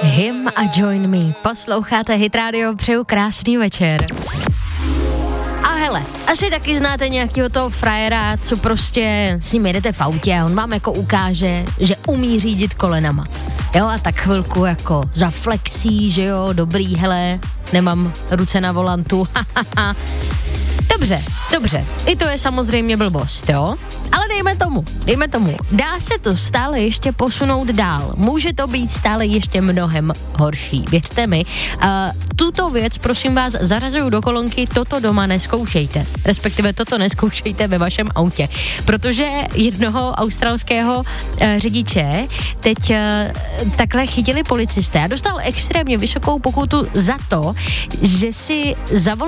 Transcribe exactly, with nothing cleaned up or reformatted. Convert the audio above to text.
Him a Join Me. Posloucháte Hit Radio, přeju krásný večer. A hele, asi taky znáte nějakého toho frajera, co prostě s ním jedete v autě a on vám jako ukáže, že umí řídit kolenama. Jo, a tak chvilku jako zaflexí, že jo, dobrý, hele, nemám ruce na volantu, Dobře, dobře, i to je samozřejmě blbost, jo? Ale dejme tomu, dejme tomu, dá se to stále ještě posunout dál, může to být stále ještě mnohem horší, věřte mi. Uh, tuto věc, prosím vás, zařazuju do kolonky, toto doma neskoušejte, respektive toto neskoušejte ve vašem autě, protože jednoho australského uh, řidiče teď uh, takhle chytili policisté a dostal extrémně vysokou pokutu za to, že si zavolal